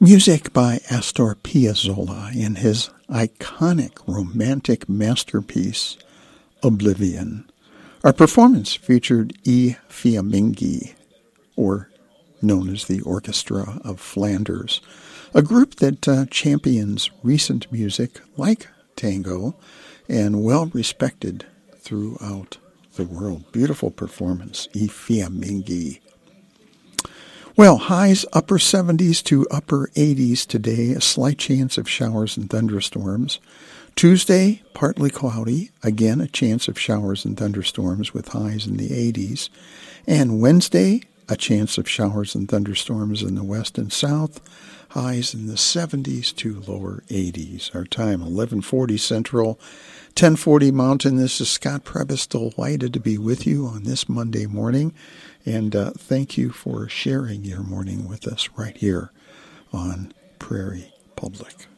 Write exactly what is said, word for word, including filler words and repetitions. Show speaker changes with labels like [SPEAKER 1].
[SPEAKER 1] Music by Astor Piazzolla in his iconic romantic masterpiece, Oblivion. Our performance featured I Fiamminghi, or known as the Orchestra of Flanders, a group that uh, champions recent music like tango and well respected throughout the world. Beautiful performance, I Fiamminghi. Well, highs upper seventies to upper eighties today, a slight chance of showers and thunderstorms. Tuesday, partly cloudy, again a chance of showers and thunderstorms with highs in the eighties. And Wednesday, a chance of showers and thunderstorms in the west and south, highs in the seventies to lower eighties. Our time, eleven forty Central, ten forty Mountain. This is Scott Prebys, delighted to be with you on this Monday morning. And uh, thank you for sharing your morning with us right here on Prairie Public.